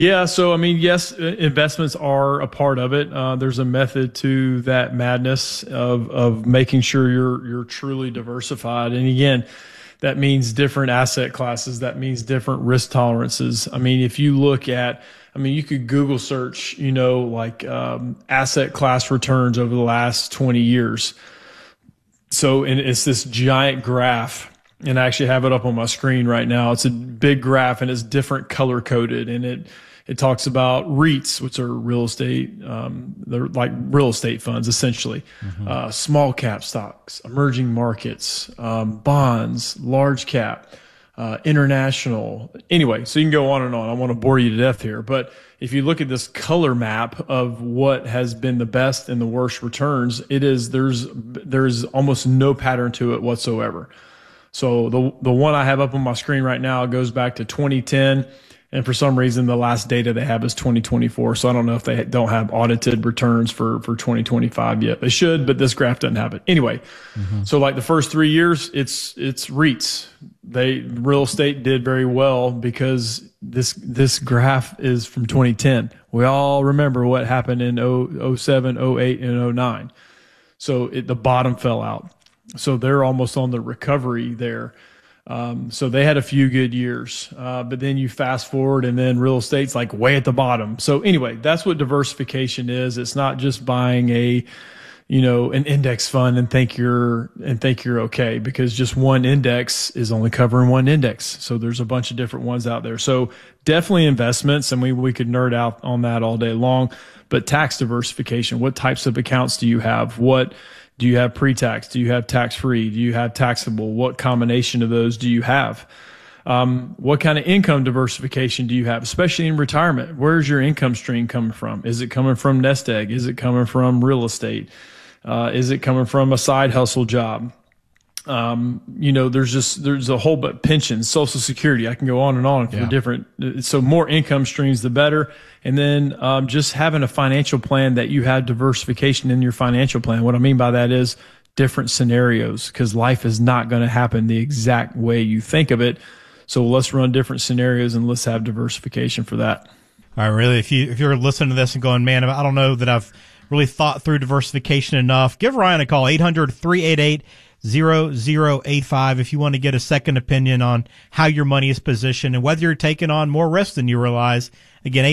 Yeah, so I mean, yes, investments are a part of it. There's a method to that madness of making sure you're truly diversified. And again, that means different asset classes. That means different risk tolerances. I mean, if you look at, I mean, you could Google search, like asset class returns over the last 20 years. So, and it's this giant graph. And I actually have it up on my screen right now. It's a big graph and it's different color coded, and it talks about REITs, which are real estate. They're like real estate funds, essentially. Small cap stocks, emerging markets, bonds, large cap, international. Anyway, so you can go on and on. I want to bore you to death here, but if you look at this color map of what has been the best and the worst returns, there's almost no pattern to it whatsoever. So the one I have up on my screen right now goes back to 2010. And for some reason, the last data they have is 2024. So I don't know if they don't have audited returns for 2025 yet. They should, but this graph doesn't have it. Anyway, so like the first 3 years, it's REITs. Real estate did very well because this graph is from 2010. We all remember what happened in 07, 08, and 09. So the bottom fell out. So they're almost on the recovery there. So they had a few good years, but then you fast forward and then real estate's like way at the bottom. So anyway, that's what diversification is. It's not just buying an index fund and think you're okay, because just one index is only covering one index. So there's a bunch of different ones out there. So definitely investments. And we could nerd out on that all day long, but tax diversification. What types of accounts do you have? Do you have pre-tax? Do you have tax-free? Do you have taxable? What combination of those do you have? What kind of income diversification do you have, especially in retirement? Where's your income stream coming from? Is it coming from nest egg? Is it coming from real estate? Is it coming from a side hustle job? There's a whole but pensions, Social Security. I can go on and on for different. So more income streams, the better. And then just having a financial plan that you have diversification in your financial plan. What I mean by that is different scenarios, because life is not going to happen the exact way you think of it. So let's run different scenarios and let's have diversification for that. All right, really, if you're listening to this and going, man, I don't know that I've really thought through diversification enough, give Ryan a call, 800-388-0085, if you want to get a second opinion on how your money is positioned and whether you're taking on more risk than you realize. Again,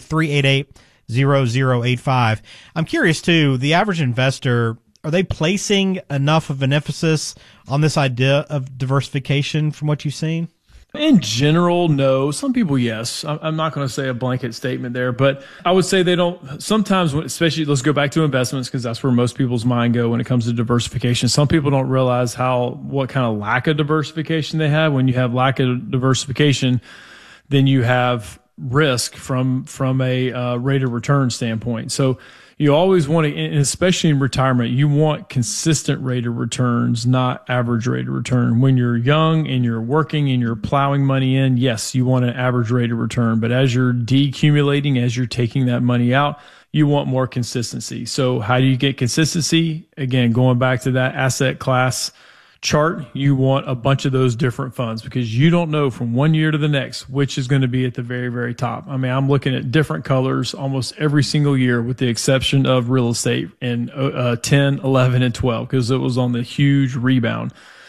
800-388-0085. I'm curious, too, the average investor, are they placing enough of an emphasis on this idea of diversification from what you've seen? In general, no. Some people, yes. I'm not going to say a blanket statement there, but I would say they don't. Sometimes, especially, let's go back to investments, because that's where most people's mind go when it comes to diversification. Some people don't realize what kind of lack of diversification they have. When you have lack of diversification, then you have risk from a rate of return standpoint. So you always want to, and especially in retirement, you want consistent rate of returns, not average rate of return. When you're young and you're working and you're plowing money in, yes, you want an average rate of return. But as you're decumulating, as you're taking that money out, you want more consistency. So how do you get consistency? Again, going back to that asset class chart, you want a bunch of those different funds, because you don't know from one year to the next which is going to be at the very, very top. I mean, I'm looking at different colors almost every single year, with the exception of real estate in 10, 11, and 12, because it was on the huge rebound.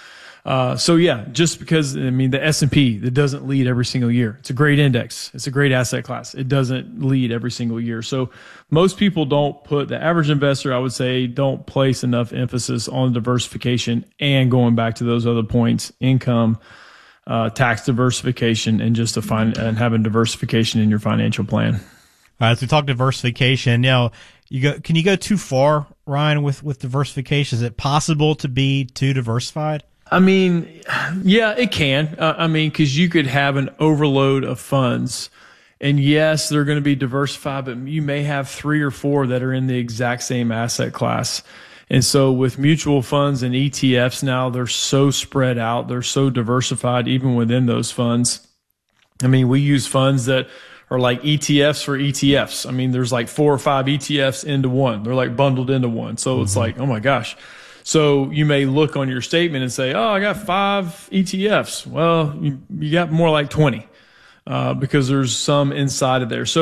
So yeah, just because, I mean, the S&P, that doesn't lead every single year. It's a great index. It's a great asset class. It doesn't lead every single year. So most people the average investor, I would say, don't place enough emphasis on diversification and going back to those other points, income, tax diversification, and just and having diversification in your financial plan. All right, so we talk diversification. Now, can you go too far, Ryan, with diversification? Is it possible to be too diversified? I mean, yeah, it can. Because you could have an overload of funds, and yes, they're going to be diversified, but you may have 3 or 4 that are in the exact same asset class. And so with mutual funds and ETFs now, they're so spread out, they're so diversified even within those funds. I mean, we use funds that are like ETFs for ETFs. I mean, there's like 4 or 5 ETFs into one. They're like bundled into one. So it's like, oh my gosh. So you may look on your statement and say, oh, I got 5 ETFs. Well, you got more like 20. because there's some inside of there. So